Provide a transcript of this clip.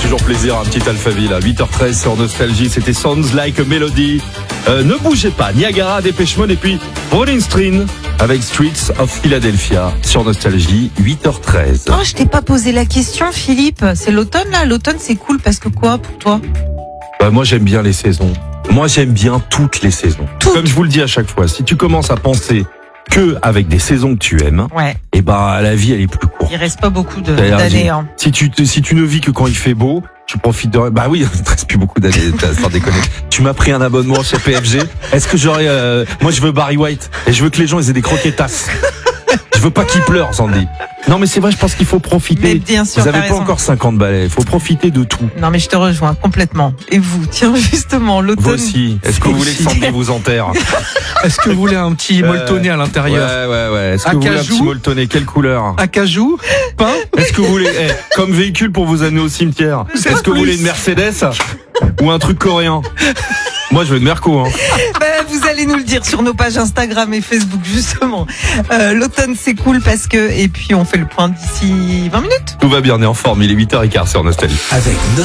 toujours plaisir, un petit Alphaville à 8h13 sur Nostalgie, c'était Sounds Like a Melody. Ne bougez pas, Niagara, Dépêche Mode et puis Rolling Stone avec Streets of Philadelphia sur Nostalgie, 8h13. Oh, je t'ai pas posé la question, Philippe. C'est l'automne là. L'automne c'est cool parce que quoi pour toi? Moi j'aime bien les saisons. Moi j'aime bien toutes les saisons. Comme je vous le dis à chaque fois, si tu commences à penser que avec des saisons que tu aimes, Ouais. et ben la vie elle est plus courte. Il reste pas beaucoup C'est-à-dire, d'années. Hein. Si tu ne vis que quand il fait beau, tu profites de... Bah oui, il te reste plus beaucoup d'années, sans déconner. Tu m'as pris un abonnement chez PFG. Est-ce que j'aurais... Moi, je veux Barry White. Et je veux que les gens ils aient des croquetas. Je veux pas qu'ils pleurent, Sandy. Non, mais c'est vrai, je pense qu'il faut profiter. Mais bien sûr, vous avez t'as pas raison. encore 50 balais. Il faut profiter de tout. Non mais je te rejoins complètement. Et vous, tiens justement, Vous l'automne. aussi. Est-ce que vous voulez que Sandy vous enterre? Est-ce que vous voulez un petit molletonné à l'intérieur? Ouais. Est-ce que vous voulez un Acajou petit molletonné? Quelle couleur? Acajou? Pain? Est-ce que vous voulez, comme véhicule pour vous amener au cimetière, est-ce que vous voulez une Mercedes ou un truc coréen? Moi, je veux une Merco, hein. Vous allez nous le dire sur nos pages Instagram et Facebook justement. L'automne c'est cool parce que... Et puis on fait le point d'ici 20 minutes. Tout va bien, on est en forme, il est 8h15 sur Nostalgie. Avec